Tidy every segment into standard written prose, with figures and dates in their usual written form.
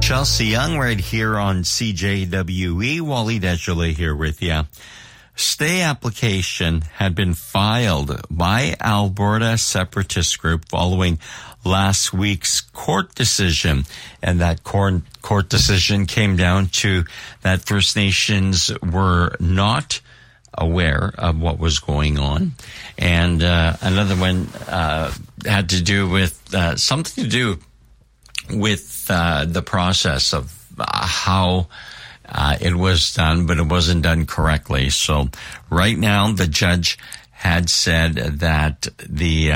Chelsea Young right here on CJWE. Wally Desjardins here with you. Stay application had been filed by Alberta Separatist Group following last week's court decision. And that court decision came down to that First Nations were not aware of what was going on. And another one had to do with something to do with the process of how it was done, but it wasn't done correctly. So right now, the judge had said that the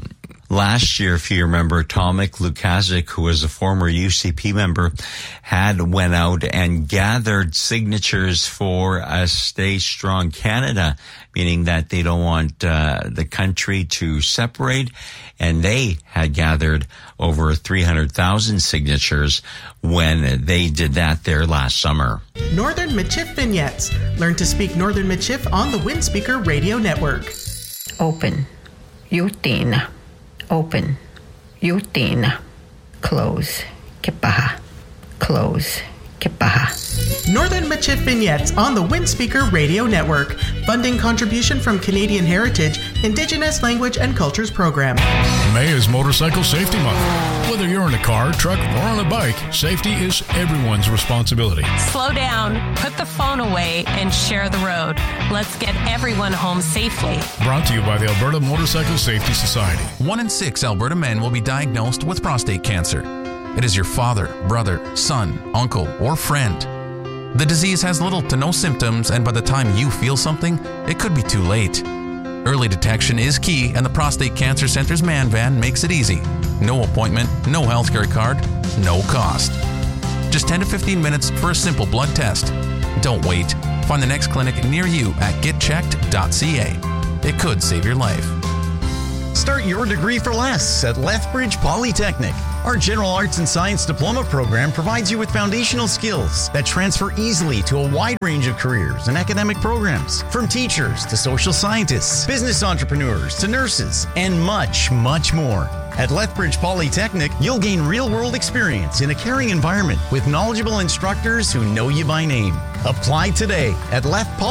last year, if you remember, Tomek Lukazik, who was a former UCP member, had went out and gathered signatures for a Stay Strong Canada, meaning that they don't want the country to separate. And they had gathered over 300,000 signatures when they did that there last summer. Northern Michif Vignettes. Learn to speak Northern Michif on the Windspeaker Radio Network. Open. Yutin. Open. Yutin. Close. Kipaha. Close. Kipaha. Northern Michif Vignettes on the Windspeaker Radio Network. Funding contribution from Canadian Heritage, Indigenous Language and Cultures Program. May is Motorcycle Safety Month. Whether you're in a car, truck, or on a bike, safety is everyone's responsibility. Slow down, put the phone away, and share the road. Let's get everyone home safely. Brought to you by the Alberta Motorcycle Safety Society. 1 in 6 Alberta men will be diagnosed with prostate cancer. It is your father, brother, son, uncle, or friend. The disease has little to no symptoms, and by the time you feel something, it could be too late. Early detection is key, and the Prostate Cancer Center's Man Van makes it easy. No appointment, no healthcare card, no cost. Just 10 to 15 minutes for a simple blood test. Don't wait. Find the next clinic near you at getchecked.ca. It could save your life. Start your degree for less at Lethbridge Polytechnic. Our General Arts and Science Diploma program provides you with foundational skills that transfer easily to a wide range of careers and academic programs, from teachers to social scientists, business entrepreneurs to nurses, and much, much more. At Lethbridge Polytechnic, you'll gain real-world experience in a caring environment with knowledgeable instructors who know you by name. Apply today at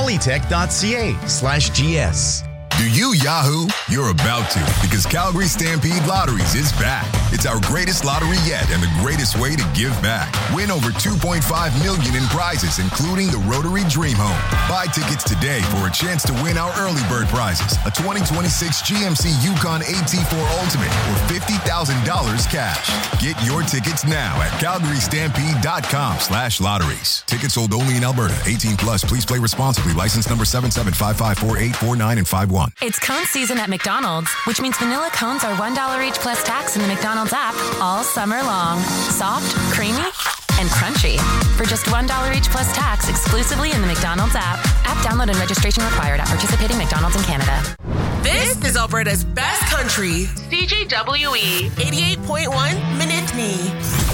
lethpolytech.ca/GS. Do you Yahoo? You're about to, because Calgary Stampede Lotteries is back. It's our greatest lottery yet and the greatest way to give back. Win over $2.5 million in prizes, including the Rotary Dream Home. Buy tickets today for a chance to win our early bird prizes, a 2026 GMC Yukon AT4 Ultimate, or $50,000 cash. Get your tickets now at calgarystampede.com/lotteries. Tickets sold only in Alberta. 18 plus. Please play responsibly. License number 77554849 and 51. It's cone season at McDonald's, which means vanilla cones are $1 each plus tax in the McDonald's app all summer long. Soft, creamy, and crunchy. For just $1 each plus tax exclusively in the McDonald's app. App download and registration required at participating McDonald's in Canada. This is Alberta's best country. CJWE 88.1 Minute Me.